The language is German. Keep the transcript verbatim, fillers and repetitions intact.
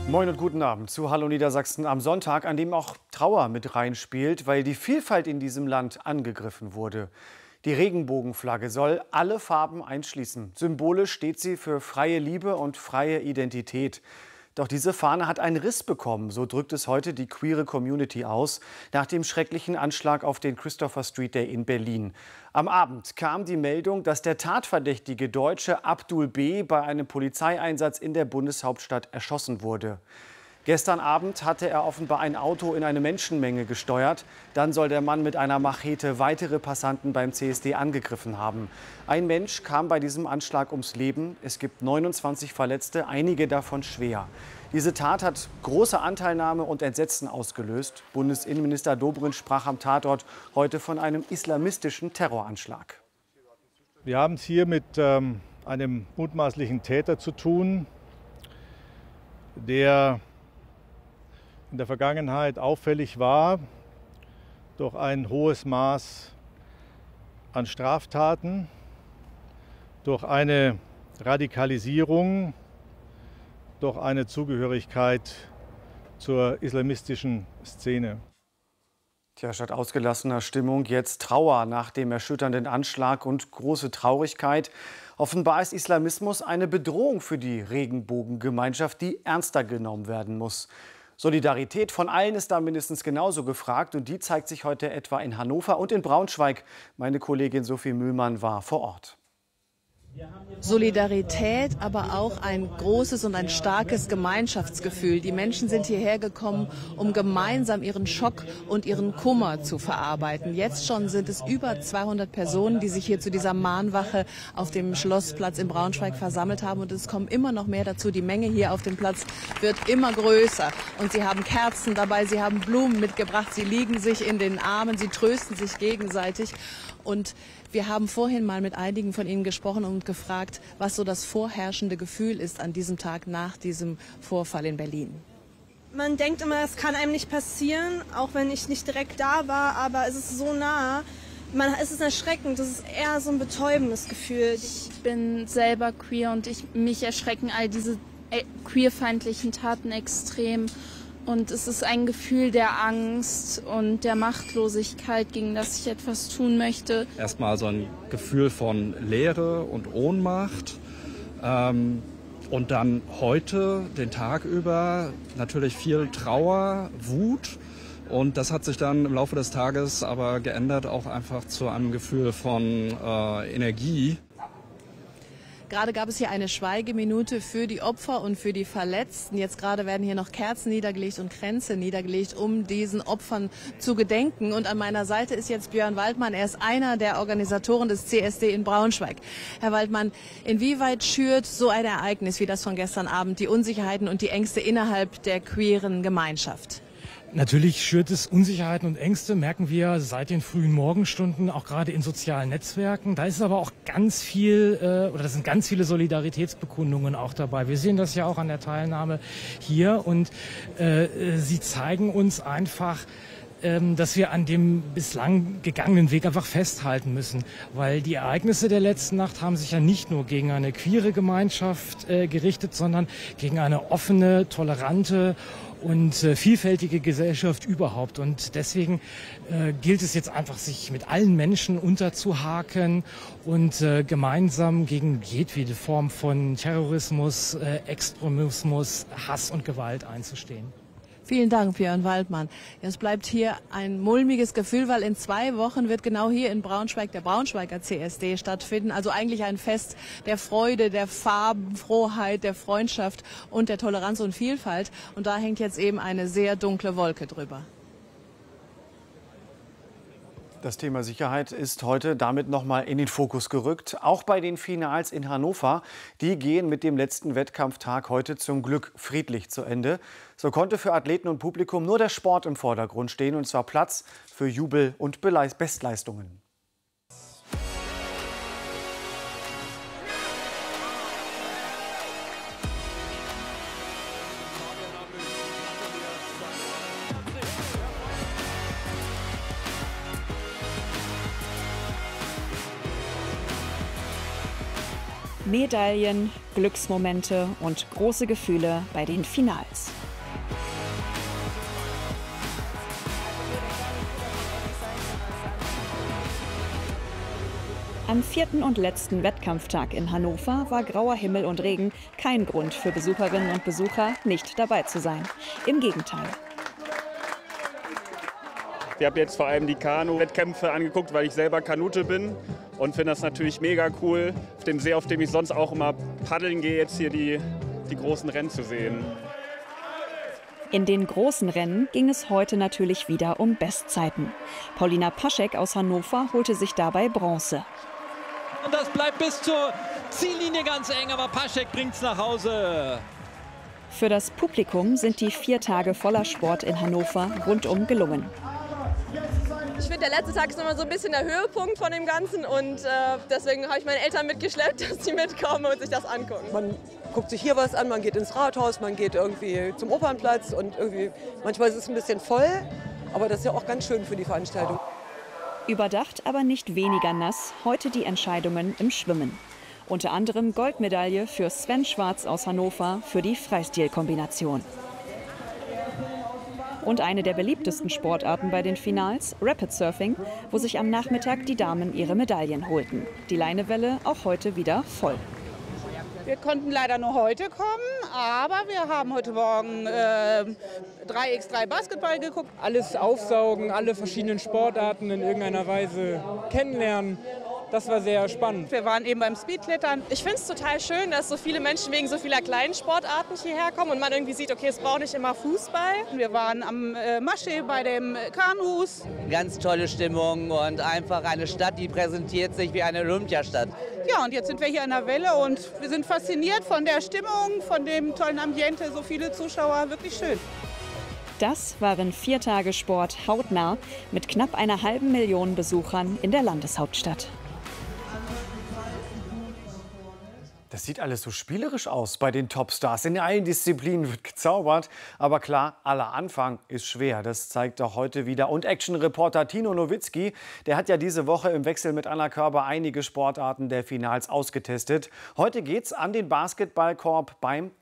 Moin und guten Abend zu Hallo Niedersachsen am Sonntag, an dem auch Trauer mit reinspielt, weil die Vielfalt in diesem Land angegriffen wurde. Die Regenbogenflagge soll alle Farben einschließen. Symbolisch steht sie für freie Liebe und freie Identität. Doch diese Fahne hat einen Riss bekommen, so drückt es heute die queere Community aus, nach dem schrecklichen Anschlag auf den Christopher Street Day in Berlin. Am Abend kam die Meldung, dass der tatverdächtige Deutsche Abdul B. bei einem Polizeieinsatz in der Bundeshauptstadt erschossen wurde. Gestern Abend hatte er offenbar ein Auto in eine Menschenmenge gesteuert. Dann soll der Mann mit einer Machete weitere Passanten beim C S D angegriffen haben. Ein Mensch kam bei diesem Anschlag ums Leben. Es gibt neunundzwanzig Verletzte, einige davon schwer. Diese Tat hat große Anteilnahme und Entsetzen ausgelöst. Bundesinnenminister Dobrindt sprach am Tatort heute von einem islamistischen Terroranschlag. Wir haben es hier mit ähm, einem mutmaßlichen Täter zu tun, der in der Vergangenheit auffällig war durch ein hohes Maß an Straftaten, durch eine Radikalisierung, durch eine Zugehörigkeit zur islamistischen Szene. Tja, statt ausgelassener Stimmung jetzt Trauer nach dem erschütternden Anschlag und große Traurigkeit. Offenbar ist Islamismus eine Bedrohung für die Regenbogengemeinschaft, die ernster genommen werden muss. Solidarität von allen ist da mindestens genauso gefragt und die zeigt sich heute etwa in Hannover und in Braunschweig. Meine Kollegin Sophie Mühlmann war vor Ort. Solidarität, aber auch ein großes und ein starkes Gemeinschaftsgefühl. Die Menschen sind hierher gekommen, um gemeinsam ihren Schock und ihren Kummer zu verarbeiten. Jetzt schon sind es über zweihundert Personen, die sich hier zu dieser Mahnwache auf dem Schlossplatz in Braunschweig versammelt haben. Und es kommen immer noch mehr dazu. Die Menge hier auf dem Platz wird immer größer. Und sie haben Kerzen dabei, sie haben Blumen mitgebracht, sie liegen sich in den Armen, sie trösten sich gegenseitig. Und wir haben vorhin mal mit einigen von Ihnen gesprochen und gefragt, was so das vorherrschende Gefühl ist an diesem Tag nach diesem Vorfall in Berlin. Man denkt immer, es kann einem nicht passieren, auch wenn ich nicht direkt da war, aber es ist so nah. Man, es ist erschreckend, das ist eher so ein betäubendes Gefühl. Ich bin selber queer und ich, mich erschrecken all diese queerfeindlichen Taten extrem. Und es ist ein Gefühl der Angst und der Machtlosigkeit, gegen das ich etwas tun möchte. Erstmal so ein Gefühl von Leere und Ohnmacht. Ähm, und dann heute, den Tag über, natürlich viel Trauer, Wut. Und das hat sich dann im Laufe des Tages aber geändert, auch einfach zu einem Gefühl von äh, Energie. Gerade gab es hier eine Schweigeminute für die Opfer und für die Verletzten. Jetzt gerade werden hier noch Kerzen niedergelegt und Kränze niedergelegt, um diesen Opfern zu gedenken. Und an meiner Seite ist jetzt Björn Waldmann. Er ist einer der Organisatoren des C S D in Braunschweig. Herr Waldmann, inwieweit schürt so ein Ereignis wie das von gestern Abend die Unsicherheiten und die Ängste innerhalb der queeren Gemeinschaft? Natürlich schürt es Unsicherheiten und Ängste, merken wir seit den frühen Morgenstunden, auch gerade in sozialen Netzwerken. Da ist aber auch ganz viel, äh, oder da sind ganz viele Solidaritätsbekundungen auch dabei. Wir sehen das ja auch an der Teilnahme hier und äh, sie zeigen uns einfach, ähm, dass wir an dem bislang gegangenen Weg einfach festhalten müssen. Weil die Ereignisse der letzten Nacht haben sich ja nicht nur gegen eine queere Gemeinschaft äh, gerichtet, sondern gegen eine offene, tolerante und äh, vielfältige Gesellschaft überhaupt. Und deswegen äh, gilt es jetzt einfach, sich mit allen Menschen unterzuhaken und äh, gemeinsam gegen jedwede Form von Terrorismus, äh, Extremismus, Hass und Gewalt einzustehen. Vielen Dank, Björn Waldmann. Es bleibt hier ein mulmiges Gefühl, weil in zwei Wochen wird genau hier in Braunschweig der Braunschweiger C S D stattfinden. Also eigentlich ein Fest der Freude, der Farbenfroheit, der Freundschaft und der Toleranz und Vielfalt. Und da hängt jetzt eben eine sehr dunkle Wolke drüber. Das Thema Sicherheit ist heute damit noch mal in den Fokus gerückt. Auch bei den Finals in Hannover. Die gehen mit dem letzten Wettkampftag heute zum Glück friedlich zu Ende. So konnte für Athleten und Publikum nur der Sport im Vordergrund stehen. Und zwar Platz für Jubel und Bestleistungen. Medaillen, Glücksmomente und große Gefühle bei den Finals. Am vierten und letzten Wettkampftag in Hannover war grauer Himmel und Regen kein Grund für Besucherinnen und Besucher, nicht dabei zu sein. Im Gegenteil. Ich habe jetzt vor allem die Kanu-Wettkämpfe angeguckt, weil ich selber Kanute bin und finde das natürlich mega cool, auf dem See, auf dem ich sonst auch immer paddeln gehe, jetzt hier die, die großen Rennen zu sehen. In den großen Rennen ging es heute natürlich wieder um Bestzeiten. Paulina Paschek aus Hannover holte sich dabei Bronze. Und das bleibt bis zur Ziellinie ganz eng, aber Paschek bringt's nach Hause. Für das Publikum sind die vier Tage voller Sport in Hannover rundum gelungen. Ich finde, der letzte Tag ist immer so ein bisschen der Höhepunkt von dem Ganzen und äh, deswegen habe ich meine Eltern mitgeschleppt, dass die mitkommen und sich das angucken. Man guckt sich hier was an, man geht ins Rathaus, man geht irgendwie zum Opernplatz und irgendwie, manchmal ist es ein bisschen voll, aber das ist ja auch ganz schön für die Veranstaltung. Überdacht, aber nicht weniger nass, heute die Entscheidungen im Schwimmen. Unter anderem Goldmedaille für Sven Schwarz aus Hannover für die Freistil-Kombination. Und eine der beliebtesten Sportarten bei den Finals, Rapid Surfing, wo sich am Nachmittag die Damen ihre Medaillen holten. Die Leinewelle auch heute wieder voll. Wir konnten leider nur heute kommen, aber wir haben heute Morgen äh, drei gegen drei Basketball geguckt. Alles aufsaugen, alle verschiedenen Sportarten in irgendeiner Weise kennenlernen. Das war sehr spannend. Wir waren eben beim Speedklettern. Ich finde es total schön, dass so viele Menschen wegen so vieler kleinen Sportarten hierher kommen und man irgendwie sieht, okay, es braucht nicht immer Fußball. Wir waren am äh, Maschsee bei dem Kanus. Ganz tolle Stimmung und einfach eine Stadt, die präsentiert sich wie eine Olympiastadt. Ja, und jetzt sind wir hier an der Welle und wir sind fasziniert von der Stimmung, von dem tollen Ambiente, so viele Zuschauer, wirklich schön. Das waren vier Tage Sport hautnah mit knapp einer halben Million Besuchern in der Landeshauptstadt. Das sieht alles so spielerisch aus bei den Topstars. In allen Disziplinen wird gezaubert. Aber klar, aller Anfang ist schwer. Das zeigt auch heute wieder. Und Action-Reporter Tino Nowitzki, der hat ja diese Woche im Wechsel mit Anna Körber einige Sportarten der Finals ausgetestet. Heute geht's an den Basketballkorb beim